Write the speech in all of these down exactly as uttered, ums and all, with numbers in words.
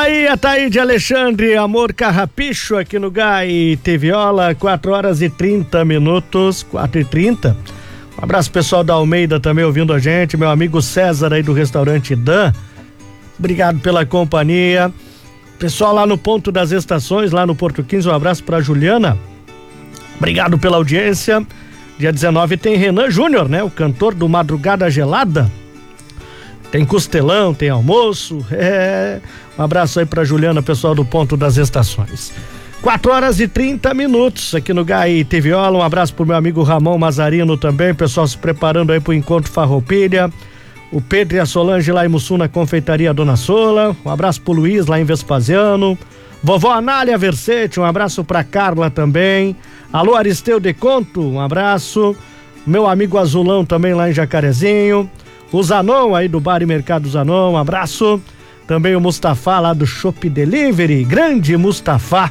aí, Ataíde Alexandre, Amor Carrapicho aqui no Gaite Viola, quatro horas e trinta minutos, quatro e trinta. Um abraço pessoal da Almeida também ouvindo a gente, meu amigo César aí do restaurante Dan. Obrigado pela companhia. Pessoal lá no Ponto das Estações, lá no Porto quinze, um abraço pra Juliana. Obrigado pela audiência. Dia dezenove tem Renan Júnior, né? O cantor do Madrugada Gelada. Tem costelão, tem almoço. É... Um abraço aí pra Juliana, pessoal do Ponto das Estações. quatro horas e trinta minutos aqui no Gaite Viola. Um abraço pro meu amigo Ramon Mazarino também. Pessoal se preparando aí pro Encontro Farroupilha. O Pedro e a Solange lá em Mussum na Confeitaria Dona Sola. Um abraço pro Luiz lá em Vespasiano. Vovó Anália Versete, um abraço pra Carla também. Alô Aristeu de Conto, um abraço. Meu amigo Azulão também lá em Jacarezinho. O Zanon aí do Bar e Mercado Zanon, um abraço. Também o Mustafa lá do Shop Delivery, grande Mustafa,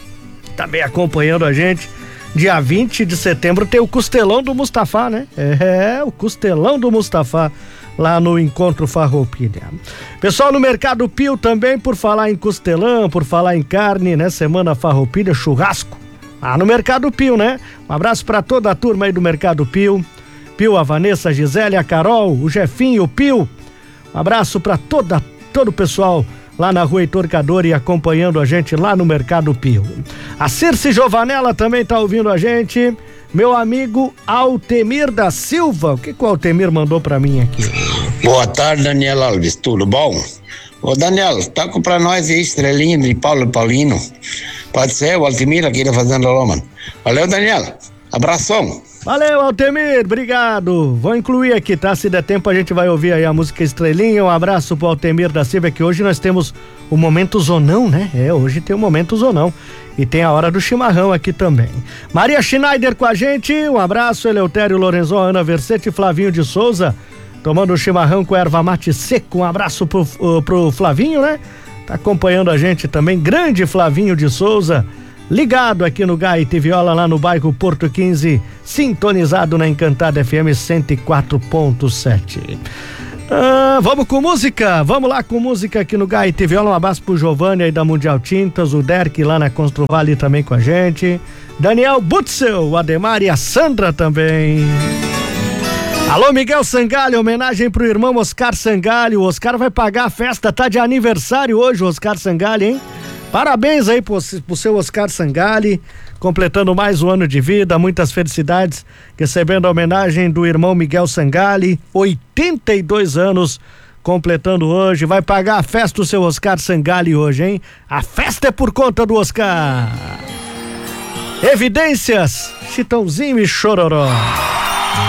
também acompanhando a gente. Dia vinte de setembro tem o Costelão do Mustafa, né? É, o Costelão do Mustafa lá no Encontro Farroupilha. Pessoal no Mercado Pio também, por falar em costelão, por falar em carne, né? Semana Farroupilha, churrasco lá no Mercado Pio, né? Um abraço pra toda a turma aí do Mercado Pio. Pio, a Vanessa, a Gisele, a Carol, o Jefinho, o Pio. Um abraço pra toda, todo o pessoal lá na Rua Heitor Cadori acompanhando a gente lá no Mercado Pio. A Circe Giovanella também tá ouvindo a gente. Meu amigo Altemir da Silva, o que que o Altemir mandou pra mim aqui? Boa tarde, Daniel Alves, tudo bom? Ô Daniel, taca pra nós aí estrelinha de Paulo Paulino. Pode ser, o Altemir aqui da Fazenda Loma. Valeu, Daniel, abração. Valeu, Altemir, obrigado. Vou incluir aqui, tá? Se der tempo a gente vai ouvir aí a música Estrelinha. Um abraço pro Altemir da Silva, que hoje nós temos o Momento Zonão, né? É, hoje tem o Momento Zonão. E tem a Hora do Chimarrão aqui também. Maria Schneider com a gente, um abraço. Eleutério Lorenzon, Ana Versete e Flavinho de Souza, tomando chimarrão com erva mate seco. Um abraço pro, pro Flavinho, né? Tá acompanhando a gente também, grande Flavinho de Souza, ligado aqui no Gaite Viola, lá no bairro Porto quinze, sintonizado na Encantada F M cento e quatro ponto sete. Ah, vamos com música, vamos lá com música aqui no Gaite Viola. Um abraço pro Giovanni aí da Mundial Tintas, o Derek lá na Construvale também com a gente, Daniel Butzel, o Ademar e a Sandra também. Alô, Miguel Sangalho, homenagem pro irmão Oscar Sangalho. O Oscar vai pagar a festa, tá de aniversário hoje o Oscar Sangalho, hein? Parabéns aí pro, pro seu Oscar Sangalli, completando mais um ano de vida, muitas felicidades, recebendo a homenagem do irmão Miguel Sangalli, oitenta e dois anos, completando hoje. Vai pagar a festa o seu Oscar Sangalli hoje, hein? A festa é por conta do Oscar. Evidências, Chitãozinho e Chororó.